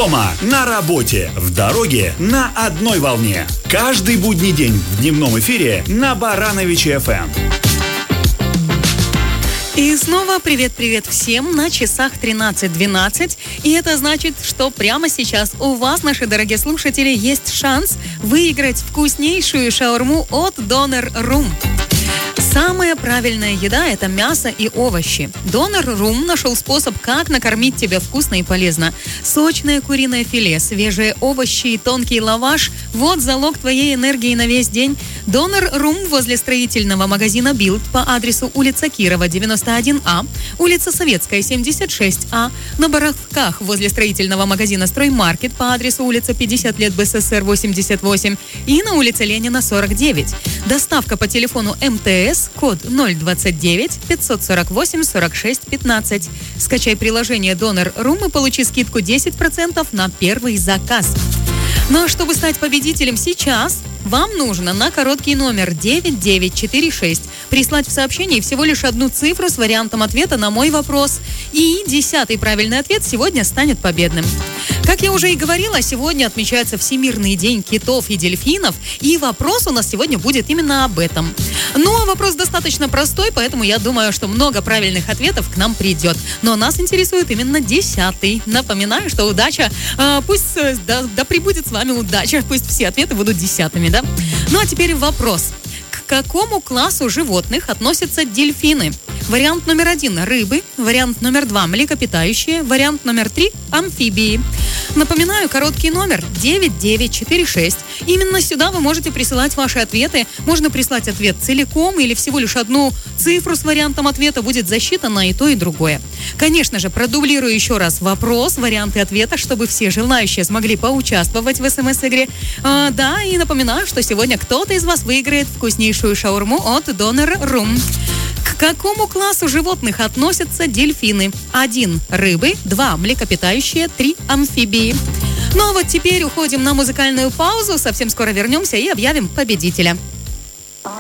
Дома, на работе, в дороге, на одной волне. Каждый будний день в дневном эфире на Барановиче FM. И снова привет-привет всем, на часах 13:12. И это значит, что прямо сейчас у вас, наши дорогие слушатели, есть шанс выиграть вкуснейшую шаурму от Донер Рум. Самая правильная еда – это мясо и овощи. Донер Рум нашел способ, как накормить тебя вкусно и полезно. Сочное куриное филе, свежие овощи и тонкий лаваш – вот залог твоей энергии на весь день. Донер Рум возле строительного магазина «Билд» по адресу улица Кирова, 91А, улица Советская, 76А, на Боровках возле строительного магазина «Строймаркет» по адресу улица 50 лет БССР, 88 и на улице Ленина, 49. Доставка по телефону МТС, код 029 548 46 15. Скачай приложение Донер Рум и получи скидку 10% на первый заказ. Ну а чтобы стать победителем сейчас, вам нужно на короткий номер 9946 прислать в сообщении всего лишь одну цифру с вариантом ответа на мой вопрос. И 10-й правильный ответ сегодня станет победным. Как я уже и говорила, сегодня отмечается Всемирный день китов и дельфинов, и вопрос у нас сегодня будет именно об этом. Ну, а вопрос достаточно простой, поэтому я думаю, что много правильных ответов к нам придет. Но нас интересует именно 10-й. Напоминаю, что удача, пусть да пребудет с вами удача, пусть все ответы будут 10-ми, да? Ну, а теперь вопрос. К какому классу животных относятся дельфины? Вариант номер 1 – рыбы, вариант номер 2 – млекопитающие, вариант номер 3 – амфибии. Напоминаю, короткий номер 9946. Именно сюда вы можете присылать ваши ответы. Можно прислать ответ целиком или всего лишь одну цифру с вариантом ответа. Будет засчитано и то, и другое. Конечно же, продублирую еще раз вопрос, варианты ответа, чтобы все желающие смогли поучаствовать в СМС-игре. Да, и напоминаю, что сегодня кто-то из вас выиграет вкуснейшую шаурму от Донер Рум. К какому классу животных относятся дельфины? 1 – рыбы, 2 – млекопитающие, 3 – амфибии. Ну а вот теперь уходим на музыкальную паузу. Совсем скоро вернемся и объявим победителя.